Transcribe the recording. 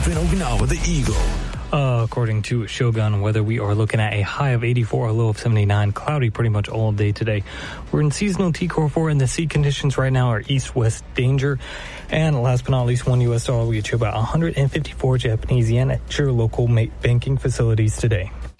in Okinawa, the Eagle. According to Shogun Weather, we are looking at a high of 84, a low of 79, cloudy pretty much all day today. We're in seasonal T-Core 4, and the sea conditions right now are east-west danger. And last but not least, one U.S. dollar will get you about 154 Japanese yen at your local banking facilities today.